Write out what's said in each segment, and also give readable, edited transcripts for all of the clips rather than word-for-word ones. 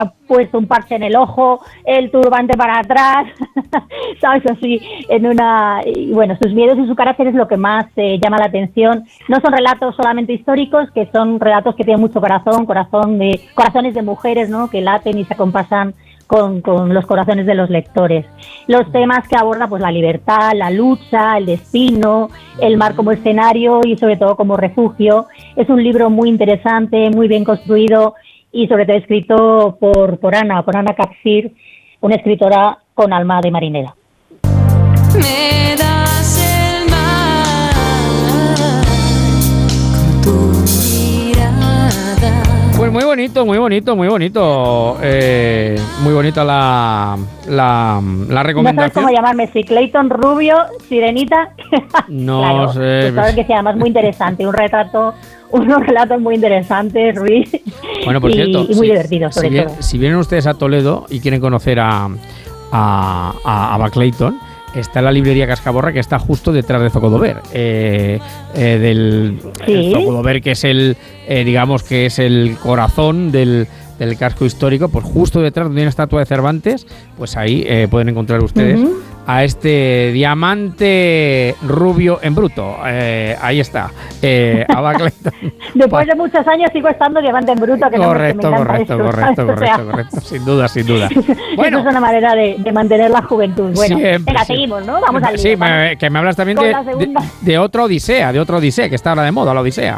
puesto un parche en el ojo, el turbante para atrás, ¿sabes? Así, y bueno, sus miedos y su carácter es lo que más llama la atención. No son relatos solamente históricos, que son relatos que tienen mucho corazones de mujeres, ¿no? Que laten y se acompasan con los corazones de los lectores. Los temas que aborda, pues la libertad, la lucha, el destino, el mar como escenario y sobre todo como refugio. Es un libro muy interesante, muy bien construido y sobre todo escrito por Ana Capsir, una escritora con alma de marinera. Me das el mar con tu mirada. Pues muy bonito. Muy bonita la recomendación. No sabes cómo llamarme, si Clayton, Rubio, Sirenita. No claro, sé. Pues sabes que sea además muy interesante, unos relatos muy interesantes, Ruiz. Bueno, por cierto, y muy divertidos, sobre todo. Si vienen ustedes a Toledo y quieren conocer a Clayton, está en la librería Cascaborra, que está justo detrás de Zocodover. El Zocodover, que es digamos que es el corazón del casco histórico, pues justo detrás donde hay una estatua de Cervantes, pues ahí pueden encontrar ustedes a este diamante rubio en bruto. Ahí está. Ava Clayton. Después de muchos años sigo estando diamante en bruto. Que correcto. Sin duda. Bueno, eso es una manera de mantener la juventud. Bueno, venga, seguimos, ¿no? Vamos al lío. Sí, que me hablas también de otra Odisea, que está ahora de moda, la Odisea.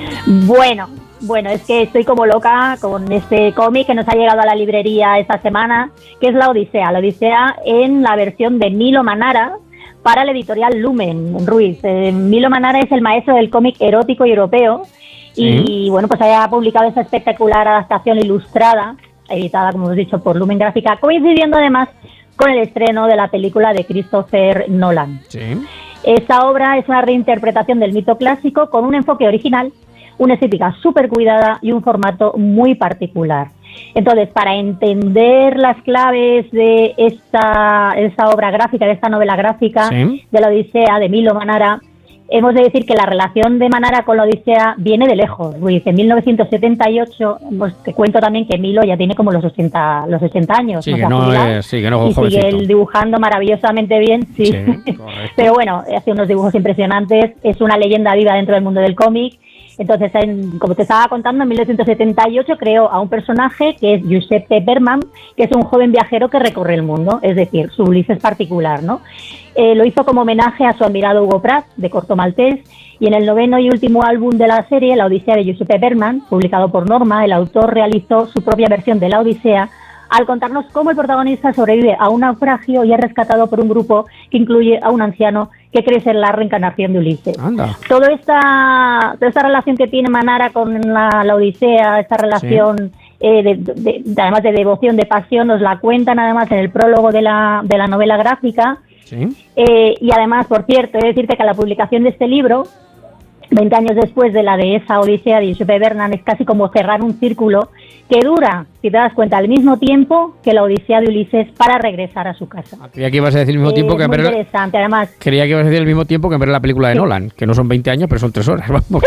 Bueno, es que estoy como loca con este cómic que nos ha llegado a la librería esta semana, que es La Odisea. La Odisea en la versión de Milo Manara para la editorial Lumen, Ruiz. Milo Manara es el maestro del cómic erótico y europeo. Sí. Y bueno, pues haya publicado esta espectacular adaptación ilustrada, editada, como hemos dicho, por Lumen Gráfica, coincidiendo además con el estreno de la película de Christopher Nolan. Sí. Esta obra es una reinterpretación del mito clásico con un enfoque original, una estética súper cuidada y un formato muy particular. Entonces, para entender las claves de esta obra gráfica, de esta novela gráfica, sí, de la Odisea, de Milo Manara, hemos de decir que la relación de Manara con la Odisea viene de lejos. Ruiz, en 1978, pues te cuento también que Milo ya tiene como los 80 años. Sí, que no es jovencito. Y sigue él dibujando maravillosamente bien, sí. Pero bueno, hace unos dibujos impresionantes, es una leyenda viva dentro del mundo del cómic. Entonces, como te estaba contando, en 1978 creó a un personaje que es Giuseppe Berman, que es un joven viajero que recorre el mundo, es decir, su Ulises particular, ¿no? Lo hizo como homenaje a su admirado Hugo Pratt, de Corto Maltés, y en el noveno y último álbum de la serie, La Odisea de Giuseppe Berman, publicado por Norma, el autor realizó su propia versión de La Odisea, al contarnos cómo el protagonista sobrevive a un naufragio y es rescatado por un grupo que incluye a un anciano que cree ser la reencarnación de Ulises. Anda. Toda esta relación que tiene Manara con la Odisea, esta relación, sí, además de devoción, de pasión, nos la cuentan además en el prólogo de la novela gráfica. Sí. Y además, por cierto, he de decirte que la publicación de este libro, 20 años después de la de esa Odisea de Giuseppe Berman, es casi como cerrar un círculo que dura, si te das cuenta, al mismo tiempo que la Odisea de Ulises para regresar a su casa. Creía que ibas a decir el mismo tiempo que muy interesante, además. Creía que ibas a decir el mismo tiempo que en ver la película de Nolan, que no son 20 años, pero son 3 horas. Vamos.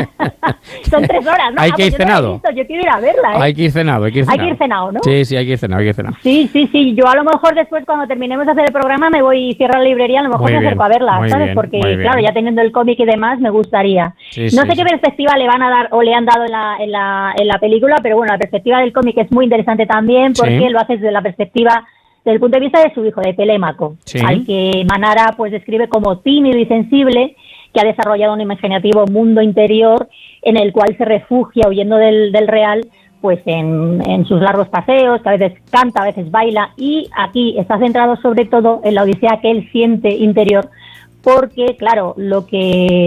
Son 3 horas, ¿no? Hay que ir cenado. Yo quiero ir a verla, ¿eh? Hay que ir cenado, Hay que ir cenado, ¿no? Sí, hay que ir cenado, Sí. Yo a lo mejor después, cuando terminemos de hacer el programa, me voy y cierro la librería, a lo mejor me acerco a verla, ¿sabes? Porque, claro, ya teniendo el cómic y demás, me gustaría. No sé qué perspectiva le van a dar o le han dado en la película, pero bueno, la perspectiva del cómic es muy interesante también porque lo hace desde la perspectiva, desde el punto de vista de su hijo, de Telémaco, al que Manara pues describe como tímido y sensible, que ha desarrollado un imaginativo mundo interior en el cual se refugia huyendo del real, pues en sus largos paseos, que a veces canta, a veces baila, y aquí está centrado sobre todo en la odisea que él siente interior, porque, claro, lo que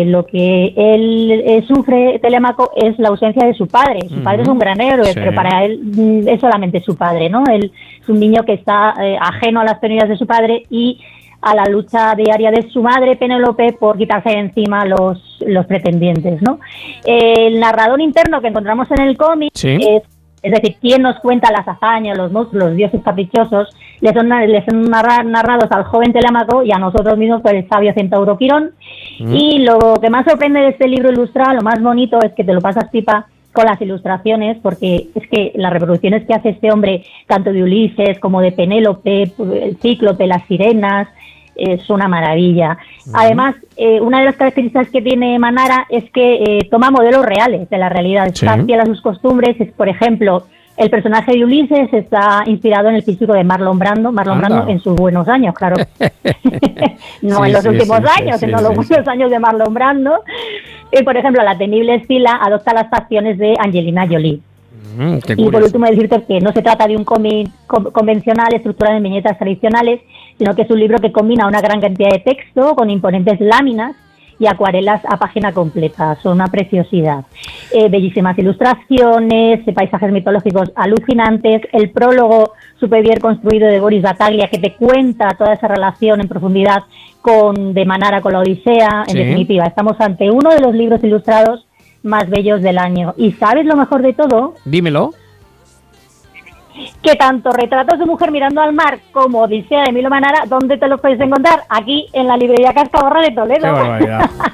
él sufre, Telémaco, es la ausencia de su padre. Su padre es un gran héroe, pero para él es solamente su padre, ¿no? Él es un niño que está ajeno a las penurias de su padre y a la lucha diaria de su madre, Penélope, por quitarse de encima los pretendientes, ¿no? El narrador interno que encontramos en el cómic es decir, quien nos cuenta las hazañas, los monstruos, los dioses caprichosos, les son narrados al joven Telémaco y a nosotros mismos por el sabio centauro Quirón. Y lo que más sorprende de este libro ilustrado, lo más bonito, es que te lo pasas pipa, con las ilustraciones, porque es que las reproducciones que hace este hombre, tanto de Ulises como de Penélope, el Cíclope, las sirenas, es una maravilla. Además, una de las características que tiene Manara es que toma modelos reales de la realidad, está fiel a sus costumbres. Es, por ejemplo, el personaje de Ulises está inspirado en el físico de Marlon Brando en sus buenos años, claro. No en los últimos años, sino los buenos años de Marlon Brando. Y, por ejemplo, la temible Escila adopta las facciones de Angelina Jolie. Y por último decirte que no se trata de un cómic convencional estructurado en viñetas tradicionales, sino que es un libro que combina una gran cantidad de texto con imponentes láminas y acuarelas a página completa. Son una preciosidad. Bellísimas ilustraciones, paisajes mitológicos alucinantes, el prólogo súper bien construido de Boris Battaglia, que te cuenta toda esa relación en profundidad de Manara con la Odisea. En definitiva, estamos ante uno de los libros ilustrados más bellos del año. ¿Y sabes lo mejor de todo? Dímelo. Que tanto Retratos de mujer mirando al mar como Odisea de Emilio Manara, ¿dónde te los puedes encontrar? Aquí en la librería Cascaborra de Toledo. ¡Qué barbaridad!